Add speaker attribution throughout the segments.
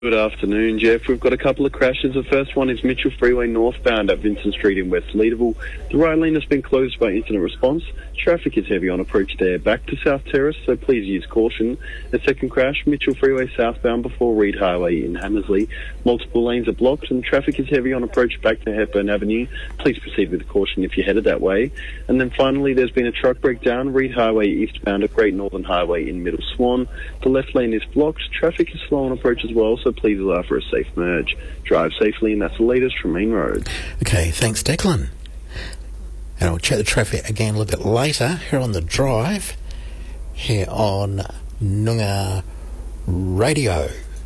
Speaker 1: Good afternoon, Jeff. We've got a couple of crashes. The first one is Mitchell Freeway northbound at Vincent Street in West Leederville. The right lane has been closed by incident response. Traffic is heavy on approach there back to South Terrace, so please use caution. The second crash, Mitchell Freeway southbound before Reed Highway in Hammersley. Multiple lanes are blocked and traffic is heavy on approach back to Hepburn Avenue. Please proceed with caution if you're headed that way. And then finally, there's been a truck breakdown, Reed Highway eastbound at Great Northern Highway in Middle Swan. The left lane is blocked. Traffic is slow on approach as well, so please allow for a safe merge. Drive safely, and that's the latest from Main Road.
Speaker 2: Okay, thanks, Declan. And I'll check the traffic again a little bit later here on the drive, here on Noongar Radio.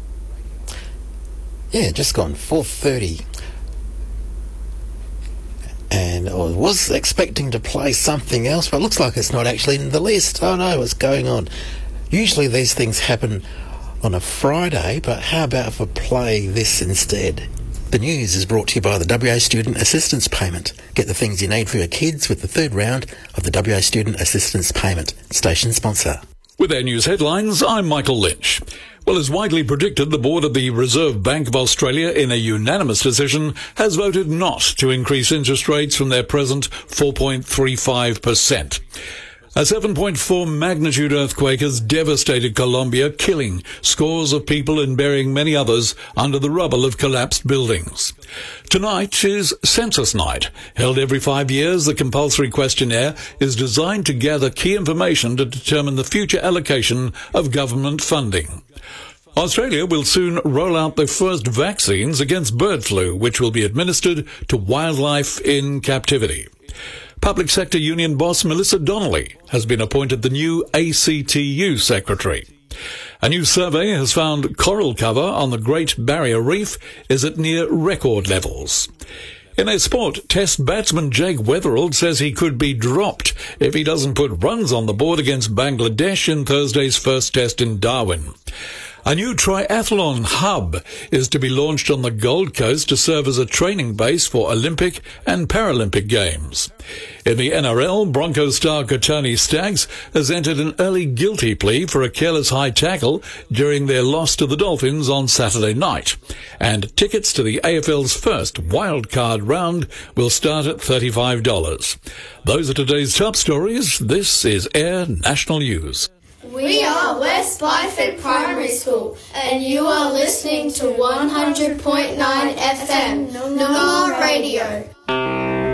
Speaker 2: Yeah, just gone 4:30. And I was expecting to play something else, but it looks like it's not actually in the list. Oh no, what's going on? Usually these things happen on a Friday, but how about if I play this instead? The news is brought to you by the WA Student Assistance Payment. Get the things you need for your kids with the third round of the WA Student Assistance Payment. Station sponsor.
Speaker 3: With our news headlines, I'm Michael Lynch. Well, as widely predicted, the board of the Reserve Bank of Australia, in a unanimous decision, has voted not to increase interest rates from their present 4.35%. A 7.4 magnitude earthquake has devastated Colombia, killing scores of people and burying many others under the rubble of collapsed buildings. Tonight is Census Night. Held every 5 years, the compulsory questionnaire is designed to gather key information to determine the future allocation of government funding. Australia will soon roll out the first vaccines against bird flu, which will be administered to wildlife in captivity. Public Sector Union boss Melissa Donnelly has been appointed the new ACTU Secretary. A new survey has found coral cover on the Great Barrier Reef is at near record levels. In a sport, Test batsman Jake Weatherald says he could be dropped if he doesn't put runs on the board against Bangladesh in Thursday's first test in Darwin. A new triathlon hub is to be launched on the Gold Coast to serve as a training base for Olympic and Paralympic Games. In the NRL, Broncos star Kotoni Staggs has entered an early guilty plea for a careless high tackle during their loss to the Dolphins on Saturday night. And tickets to the AFL's first wildcard round will start at $35. Those are today's top stories. This is Air National News.
Speaker 4: We are West Byford Primary School, and you are listening to 100.9 FM, Noongar Radio.